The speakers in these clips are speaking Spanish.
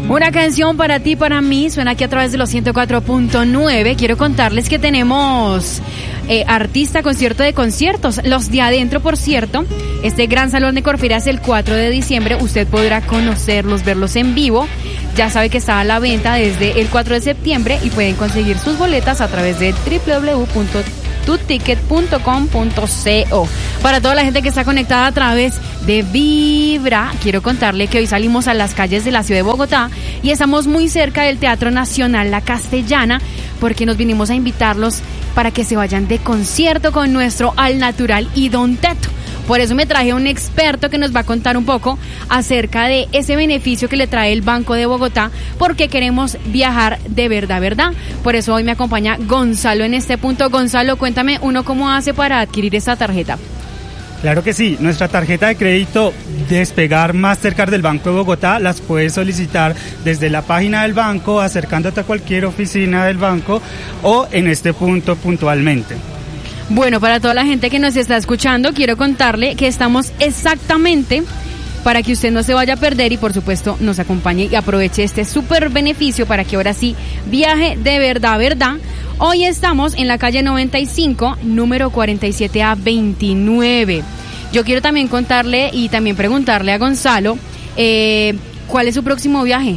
Una canción para ti, para mí, suena aquí a través de los 104.9. Quiero contarles que tenemos artista, concierto de conciertos, los de adentro, por cierto. Este gran salón de Corferias el 4 de diciembre, usted podrá conocerlos, verlos en vivo. Ya sabe que está a la venta desde el 4 de septiembre y pueden conseguir sus boletas a través de www.tuticket.com.co. Para toda la gente que está conectada a través de Vibra, quiero contarle que hoy salimos a las calles de la ciudad de Bogotá y estamos muy cerca del Teatro Nacional La Castellana, porque nos vinimos a invitarlos para que se vayan de concierto con nuestro Al Natural y Don Teto. Por eso me traje a un experto que nos va a contar un poco acerca de ese beneficio que le trae el Banco de Bogotá, porque queremos viajar de verdad, ¿verdad? Por eso hoy me acompaña Gonzalo en este punto. Gonzalo, cuéntame uno cómo hace para adquirir esta tarjeta. Claro que sí, nuestra tarjeta de crédito Despegar Mastercard del Banco de Bogotá las puedes solicitar desde la página del banco, acercándote a cualquier oficina del banco o en este punto puntualmente. Bueno, para toda la gente que nos está escuchando, quiero contarle que estamos exactamente para que usted no se vaya a perder y por supuesto nos acompañe y aproveche este súper beneficio para que ahora sí viaje de verdad, ¿verdad? Hoy estamos en la calle 95, número 47A29. Yo quiero también contarle y también preguntarle a Gonzalo, ¿cuál es su próximo viaje?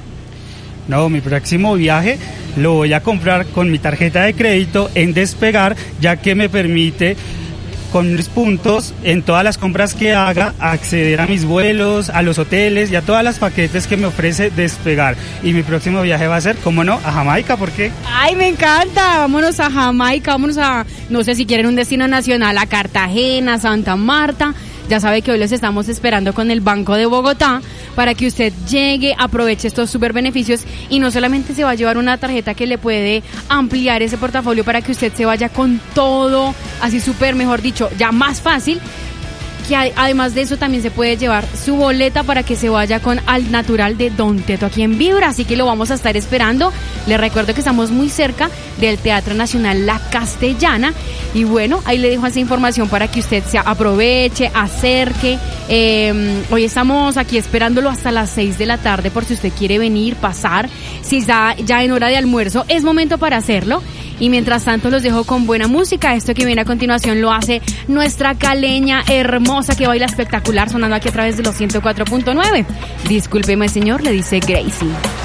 No, mi próximo viaje lo voy a comprar con mi tarjeta de crédito en Despegar, ya que me permite con mis puntos en todas las compras que haga acceder a mis vuelos, a los hoteles y a todas las paquetes que me ofrece Despegar. Y mi próximo viaje va a ser, ¿cómo no?, a Jamaica. ¿Por qué? ¡Ay, me encanta! Vámonos a Jamaica, vámonos a, no sé si quieren un destino nacional, a Cartagena, Santa Marta. Ya sabe que hoy los estamos esperando con el Banco de Bogotá para que usted llegue, aproveche estos súper beneficios y no solamente se va a llevar una tarjeta que le puede ampliar ese portafolio para que usted se vaya con todo, así súper, mejor dicho, ya más fácil, que además de eso también se puede llevar su boleta para que se vaya con Al Natural de Don Teto aquí en Vibra, así que lo vamos a estar esperando. Les recuerdo que estamos muy cerca del Teatro Nacional La Castellana y bueno, ahí le dejo esa información para que usted se aproveche, acerque. Hoy estamos aquí esperándolo hasta las 6 de la tarde por si usted quiere venir, pasar. Si está ya en hora de almuerzo, es momento para hacerlo. Y mientras tanto los dejo con buena música. Esto que viene a continuación lo hace nuestra caleña hermosa que baila espectacular, sonando aquí a través de los 104.9. Discúlpeme, señor, le dice Gracie.